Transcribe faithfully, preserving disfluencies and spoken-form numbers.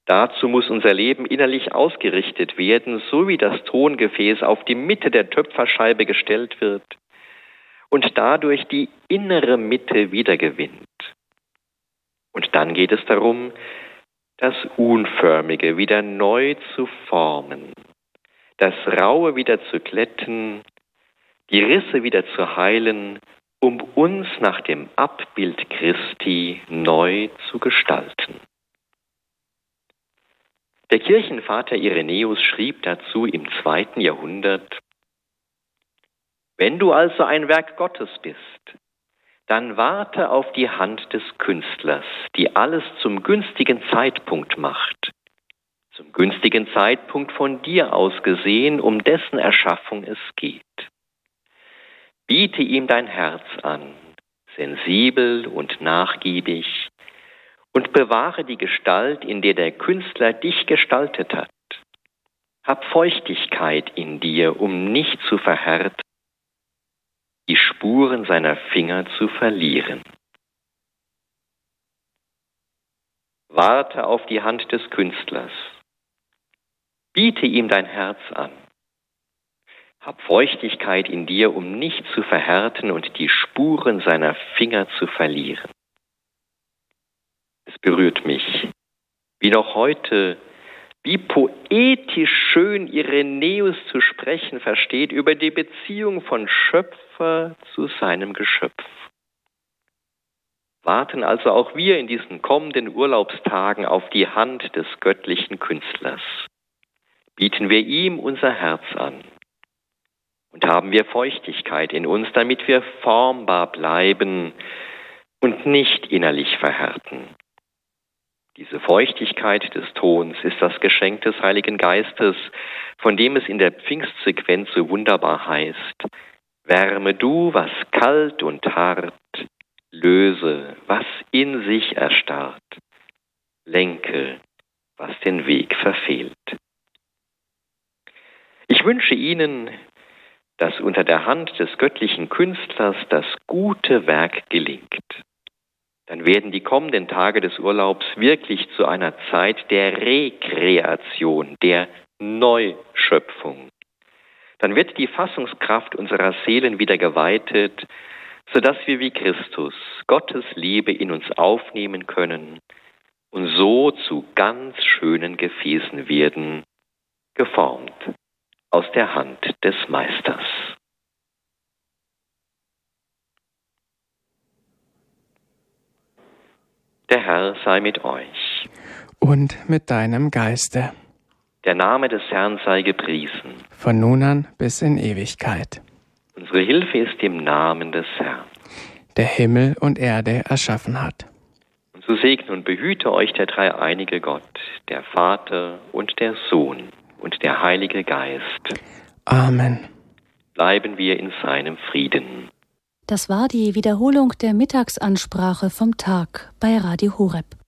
Dazu muss unser Leben innerlich ausgerichtet werden, so wie das Tongefäß auf die Mitte der Töpferscheibe gestellt wird und dadurch die innere Mitte wiedergewinnt. Und dann geht es darum, das Unförmige wieder neu zu formen, das Raue wieder zu glätten, die Risse wieder zu heilen, um uns nach dem Abbild Christi neu zu gestalten. Der Kirchenvater Irenäus schrieb dazu im zweiten Jahrhundert: Wenn du also ein Werk Gottes bist, dann warte auf die Hand des Künstlers, die alles zum günstigen Zeitpunkt macht, zum günstigen Zeitpunkt von dir aus gesehen, um dessen Erschaffung es geht. Biete ihm dein Herz an, sensibel und nachgiebig, und bewahre die Gestalt, in der der Künstler dich gestaltet hat. Hab Feuchtigkeit in dir, um nicht zu verhärten, die Spuren seiner Finger zu verlieren. Warte auf die Hand des Künstlers. Biete ihm dein Herz an. Hab Feuchtigkeit in dir, um nicht zu verhärten und die Spuren seiner Finger zu verlieren. Es berührt mich, wie noch heute, wie poetisch schön Irenäus zu sprechen versteht über die Beziehung von Schöpfer zu seinem Geschöpf. Warten also auch wir in diesen kommenden Urlaubstagen auf die Hand des göttlichen Künstlers. Bieten wir ihm unser Herz an. Und haben wir Feuchtigkeit in uns, damit wir formbar bleiben und nicht innerlich verhärten. Diese Feuchtigkeit des Tons ist das Geschenk des Heiligen Geistes, von dem es in der Pfingstsequenz so wunderbar heißt: Wärme du, was kalt und hart, löse, was in sich erstarrt, lenke, was den Weg verfehlt. Ich wünsche Ihnen, dass unter der Hand des göttlichen Künstlers das gute Werk gelingt. Dann werden die kommenden Tage des Urlaubs wirklich zu einer Zeit der Rekreation, der Neuschöpfung. Dann wird die Fassungskraft unserer Seelen wieder geweitet, sodass wir wie Christus Gottes Liebe in uns aufnehmen können und so zu ganz schönen Gefäßen werden, geformt aus der Hand des Meisters. Der Herr sei mit euch. Und mit deinem Geiste. Der Name des Herrn sei gepriesen. Von nun an bis in Ewigkeit. Unsere Hilfe ist im Namen des Herrn, der Himmel und Erde erschaffen hat. Und so segne und behüte euch der dreieinige Gott, der Vater und der Sohn und der Heilige Geist. Amen. Bleiben wir in seinem Frieden. Das war die Wiederholung der Mittagsansprache vom Tag bei Radio Horeb.